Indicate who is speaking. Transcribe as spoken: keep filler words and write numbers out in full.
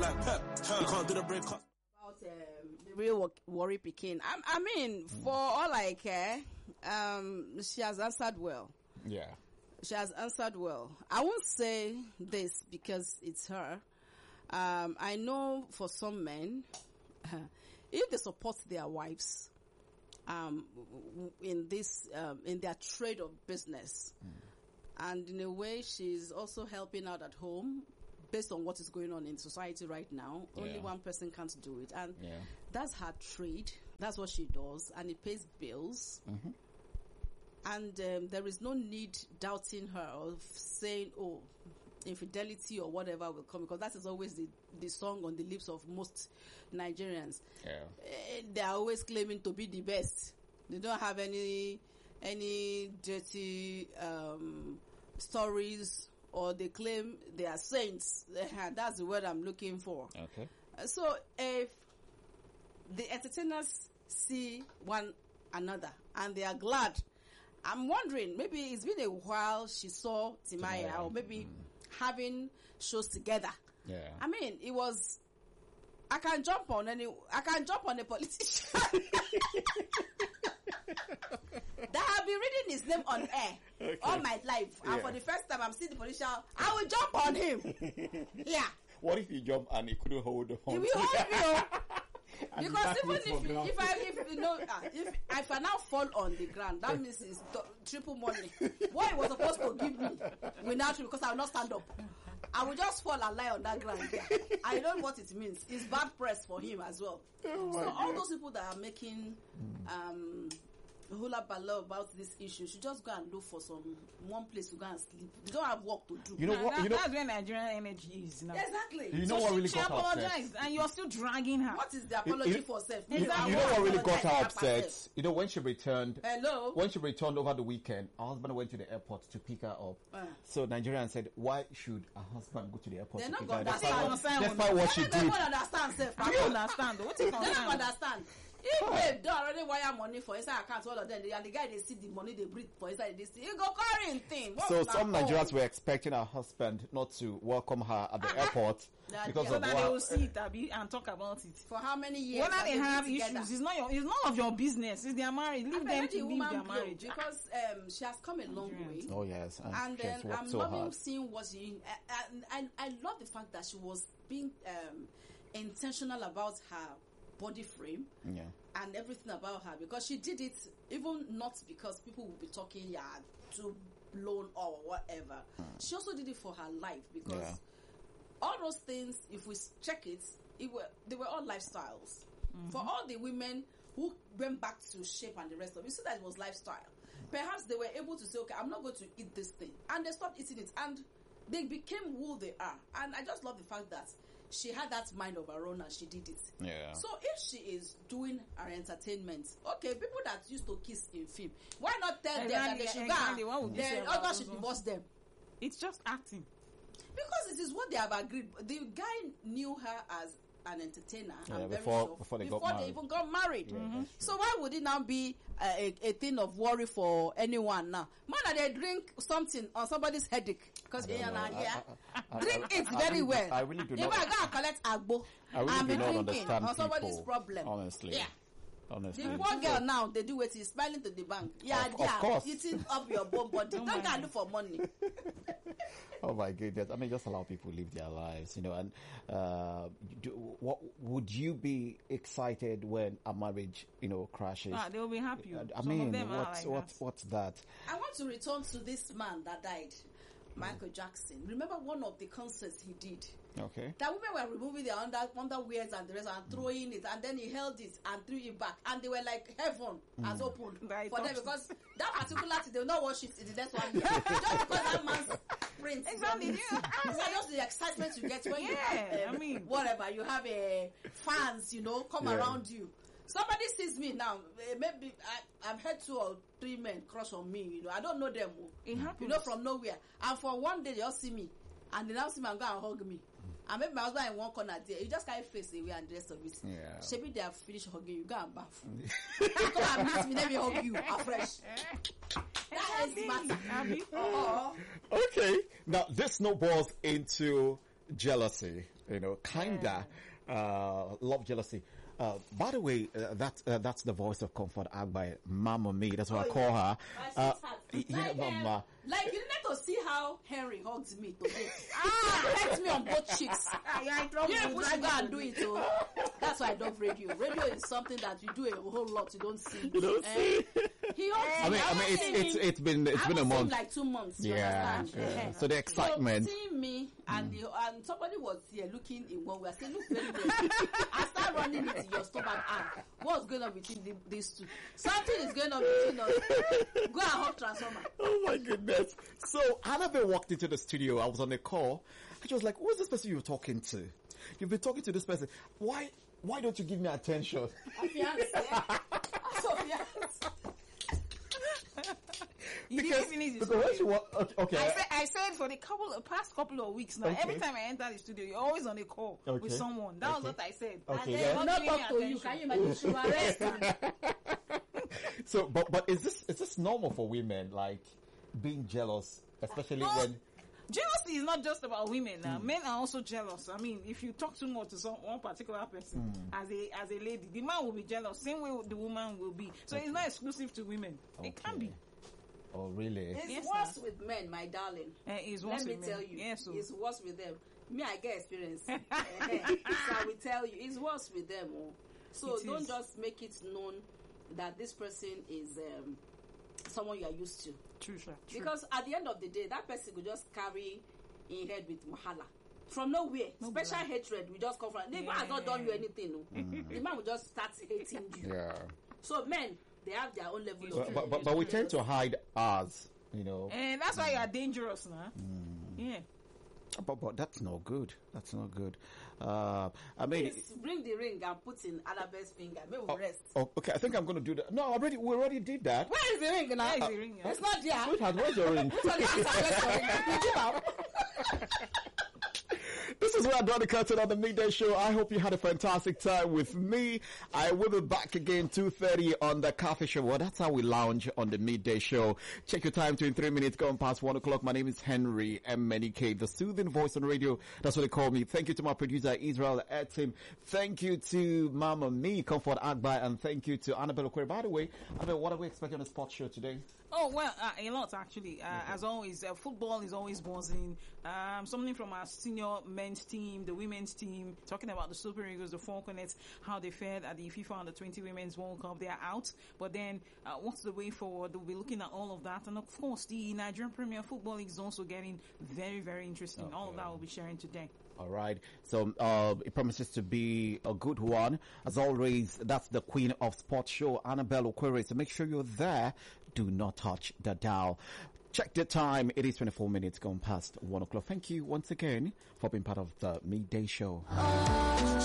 Speaker 1: You can't do the break up.
Speaker 2: About um, the real worry Pekin. I, I mean, for all I care, um, she has answered well.
Speaker 3: Yeah.
Speaker 2: She has answered well. I won't say this because it's her. Um, I know for some men, if they support their wives um, in this, um, in their trade of business, mm. and in a way she's also helping out at home, based on what is going on in society right now, yeah. only one person can't do it. And yeah. that's her trade. That's what she does. And it pays bills. Mm-hmm. And um, there is no need doubting her or saying, oh, infidelity or whatever will come. Because that is always the, the song on the lips of most Nigerians. Yeah. Uh, they are always claiming to be the best. They don't have any, any dirty um, stories, or they claim they are saints. That's the word I'm looking for.
Speaker 3: Okay.
Speaker 2: So if the entertainers see one another and they are glad, I'm wondering, maybe it's been a while she saw Timaya, Timaya. or maybe mm. having shows together.
Speaker 3: Yeah.
Speaker 2: I mean, it was, I can jump on any, I can jump on a politician that have been reading his name on air okay. all my life, yeah. and for the first time I'm seeing the politician, I will jump on him. Yeah.
Speaker 3: What if you jump and he couldn't hold on?
Speaker 2: He will hold me. Because even if, if I if you know uh, if if I now fall on the ground, that means it's do- triple money. What he was supposed to give me will not, because I will not stand up. I will just fall and lie on that ground. I know what it means. It's bad press for him as well. Oh so all those people that are making um, hula bala about this issue should just go and look for some one place to go and sleep. They don't have work to do.
Speaker 4: You know what? That, you know, that's where Nigerian energy is now.
Speaker 2: Exactly.
Speaker 3: You know
Speaker 4: so
Speaker 3: what
Speaker 4: she,
Speaker 3: really
Speaker 4: she
Speaker 3: got her
Speaker 4: apologized,
Speaker 3: upset?
Speaker 4: and you're still dragging her.
Speaker 2: What is the apology
Speaker 3: you, you,
Speaker 2: for self?
Speaker 3: You, you know what really got her upset? You know, when she returned.
Speaker 2: Hello.
Speaker 3: When she returned over the weekend, her husband went to the airport to pick her up. Uh. So Nigerian said, "Why should a husband go to the airport
Speaker 2: They're
Speaker 3: to
Speaker 2: not
Speaker 3: pick her?"
Speaker 2: Despite,
Speaker 3: despite what she did.
Speaker 2: They don't understand self.
Speaker 4: I don't understand. What you
Speaker 2: They don't understand. If they don't already wire money for inside account, all of them, they, and the guy they see the money they breathe for inside this thing, you go carrying thing. What
Speaker 3: so some Nigerians were expecting her husband not to welcome her at the uh-huh. airport
Speaker 2: that
Speaker 3: because
Speaker 4: so
Speaker 3: of
Speaker 4: that
Speaker 3: what,
Speaker 4: they will see it and talk about it.
Speaker 2: For how many years?
Speaker 4: Whether they have issues, it's not your, it's none of your business. It's their marriage. Leave them to leave their marriage.
Speaker 2: Because um, she has come a long way.
Speaker 3: Oh yes, and,
Speaker 2: and then I'm
Speaker 3: so
Speaker 2: loving
Speaker 3: hard.
Speaker 2: seeing what she. And I, I, I love the fact that she was being um, intentional about her body frame,
Speaker 3: yeah,
Speaker 2: and everything about her, because she did it even not because people will be talking, yeah, too blown or whatever. Mm. She also did it for her life, because yeah. all those things, if we check it, it were they were all lifestyles. Mm-hmm. For all the women who went back to shape and the rest of it, you see that it was lifestyle. Mm. Perhaps they were able to say, okay, I'm not going to eat this thing, and they stopped eating it, and they became who they are. And I just love the fact that she had that mind of her own and she did it.
Speaker 3: Yeah.
Speaker 2: So if she is doing her entertainment, okay, people that used to kiss in film, why not tell
Speaker 4: exactly,
Speaker 2: them that they should
Speaker 4: exactly.
Speaker 2: go? Then others should divorce them.
Speaker 4: It's just acting.
Speaker 2: Because it is what they have agreed. The guy knew her as an entertainer.
Speaker 3: Yeah,
Speaker 2: I'm
Speaker 3: before,
Speaker 2: very sure,
Speaker 3: before they
Speaker 2: before
Speaker 3: got married.
Speaker 2: they even got married.
Speaker 3: Yeah,
Speaker 2: mm-hmm. So why would it now be a, a, a thing of worry for anyone now? Man, they drink something on somebody's headache because they are not here. Drink it
Speaker 3: I,
Speaker 2: very
Speaker 3: I,
Speaker 2: well.
Speaker 3: I really do
Speaker 2: if
Speaker 3: not.
Speaker 2: I go and collect agbo,
Speaker 3: I really
Speaker 2: I'm
Speaker 3: do not
Speaker 2: drinking
Speaker 3: understand
Speaker 2: on somebody's
Speaker 3: people,
Speaker 2: problem.
Speaker 3: Honestly.
Speaker 2: Yeah.
Speaker 3: Honestly.
Speaker 2: The poor girl now, they do it, is smiling to the bank. Yeah,
Speaker 3: of,
Speaker 2: yeah,
Speaker 3: of course.
Speaker 2: eating up your bone body. Don't go and look for money.
Speaker 3: Oh my goodness! I mean, just allow people live their lives, you know. And uh, do, what would you be excited when a marriage, you know, crashes?
Speaker 4: Ah, they will be happy.
Speaker 3: I, I
Speaker 4: Some
Speaker 3: mean,
Speaker 4: of them
Speaker 3: what,
Speaker 4: like
Speaker 3: what,
Speaker 4: that.
Speaker 3: what's that?
Speaker 2: I want to return to this man that died, Michael mm. Jackson. Remember one of the concerts he did?
Speaker 3: Okay.
Speaker 2: That women were removing their under underwears and the rest and throwing mm. it, and then he held it and threw it back, and they were like heaven mm. has opened
Speaker 4: Right,
Speaker 2: for them, because that particular thing they will not watch it in the next one year just because that man's print.
Speaker 4: Exactly. Yeah.
Speaker 2: It's like just the excitement you get when
Speaker 4: yeah,
Speaker 2: you have um,
Speaker 4: I mean,
Speaker 2: whatever you have a uh, fans, you know, come
Speaker 3: yeah.
Speaker 2: around you. Somebody sees me now. Uh, maybe I, I've had two or three men crush on me. You know, I don't know them.
Speaker 4: It happens.
Speaker 2: You know, from nowhere. And for one day they all see me, and they now see me and go and hug me. And maybe my husband in one corner there. You just can't face away and the rest of it.
Speaker 3: Yeah.
Speaker 2: Maybe they have finished hugging you. Go and bath. You come and meet me. Let me hug you afresh. That is smart.
Speaker 3: Okay. Now this snowballs into jealousy, you know, kinda uh, love jealousy. Uh, by the way, uh, that's uh, that's the voice of Comfort Agbai, Mama Me. That's what
Speaker 2: Oh,
Speaker 3: I call
Speaker 2: yeah.
Speaker 3: her. Uh, yeah,
Speaker 2: Like, um,
Speaker 3: Mama.
Speaker 2: like you need to see how Henry hugs me today. Ah, hugs me on both cheeks.
Speaker 4: Yeah, I trouble.
Speaker 2: You people should go and do it. Oh. That's why I love radio. Radio is something that you do a whole lot. You don't see.
Speaker 3: You don't
Speaker 2: Eh,
Speaker 3: see.
Speaker 2: He hugs
Speaker 3: I
Speaker 2: me.
Speaker 3: mean, I mean, it's it's it's been it's
Speaker 2: I
Speaker 3: been a
Speaker 2: haven't seen
Speaker 3: month.
Speaker 2: like two months. You
Speaker 3: Yeah,
Speaker 2: understand?
Speaker 3: yeah.
Speaker 2: Eh.
Speaker 3: So the excitement.
Speaker 2: So seeing me and the, and somebody was here looking in one way. I said, look very well. I start running into your stomach. And what's going on between the, these two? Something is going on between us. Go and hug transformer.
Speaker 3: Oh my goodness. So Annabelle walked into the studio. I was on a call. And she was like, who's this person you're talking to? You've been talking to this person. Why why don't you give me attention?
Speaker 2: A fiance. So fiance.
Speaker 4: You didn't finish this
Speaker 3: because when she wa- okay, okay.
Speaker 4: I said, I said for the couple, the past couple of weeks now,
Speaker 3: Okay.
Speaker 4: every time I enter the studio, you're always on a call
Speaker 3: Okay.
Speaker 4: with someone. That was
Speaker 3: Okay.
Speaker 4: what I said.
Speaker 3: Okay,
Speaker 4: And
Speaker 3: yeah.
Speaker 4: then
Speaker 2: Will
Speaker 4: not
Speaker 2: not
Speaker 4: giving
Speaker 2: talk to you.
Speaker 4: attention.
Speaker 2: Can you imagine? She will arrest me.
Speaker 3: So but but is this is this normal for women, like being jealous, especially
Speaker 4: No.
Speaker 3: when
Speaker 4: Jealousy is not just about women. Now. Men are also jealous. I mean, if you talk too much to some one particular person as a as a lady, the man will be jealous. Same way the woman will be. So it's not exclusive to women. It can
Speaker 3: Okay.
Speaker 4: be.
Speaker 3: Oh really?
Speaker 2: It's
Speaker 4: Yes,
Speaker 2: worse
Speaker 4: sir.
Speaker 2: with men, my darling.
Speaker 4: Uh, it's
Speaker 2: Let
Speaker 4: worse
Speaker 2: me
Speaker 4: with
Speaker 2: tell
Speaker 4: men.
Speaker 2: you,
Speaker 4: Yes, so.
Speaker 2: it's worse with them. Me, I get experience. Eh, eh. So I will tell you, it's worse with them. Oh. So
Speaker 4: It
Speaker 2: don't
Speaker 4: is.
Speaker 2: just make it known that this person is um, someone you are used to.
Speaker 4: True, sir. True.
Speaker 2: Because at the end of the day, that person could just carry in head with mahala. From nowhere.
Speaker 4: No
Speaker 2: Special
Speaker 4: blood.
Speaker 2: hatred will just come from. The man has not done you anything. No. The man will just start hating you.
Speaker 3: Yeah.
Speaker 2: So men, they have their own level
Speaker 3: But,
Speaker 2: of
Speaker 3: but, but, but we tend to hide ours, you know.
Speaker 4: And that's why you are dangerous now. Yeah.
Speaker 3: But, but that's not good. That's not good. Uh, I mean,
Speaker 2: Please bring the ring and put in Annabelle's finger. Maybe we'll rest.
Speaker 3: oh, okay. I think I'm going to do that. No, already we already did that.
Speaker 2: Where is the ring now?
Speaker 4: Where is the ring?
Speaker 2: It's not there.
Speaker 3: Sweetheart, where's your ring?
Speaker 2: Sorry, sorry, sorry. You give out.
Speaker 3: This is where I draw the curtain on the midday show. I hope you had a fantastic time with me. I will be back again two thirty on the coffee show. Well, that's how we lounge on the midday show. Check your time, twenty-three minutes going past one o'clock. My name is Henry M. Menike, the soothing voice on radio. That's what they call me. Thank you to my producer, Israel Etim. Thank you to Mama Me, Comfort Agbai, and thank you to Annabelle Okwere. By the way, Annabelle, what are we expecting on the sports show today?
Speaker 4: Oh, well, uh, a lot actually. Uh, As always, uh, football is always buzzing. Um, something from our senior men's team, the women's team, talking about the Super Eagles, the Falconets, how they fared at the FIFA Under twenty Women's World Cup. They are out. But then, uh, what's the way forward? We'll be looking at all of that. And of course, the Nigerian Premier Football League is also getting very, very interesting. All of that we'll be sharing today.
Speaker 3: All right. So uh, it promises to be a good one. As always, that's the Queen of Sports Show, Annabelle Okwere. So make sure you're there. Do not touch the dial. Check the time. It is twenty-four minutes gone past one o'clock. Thank you once again for being part of the midday show.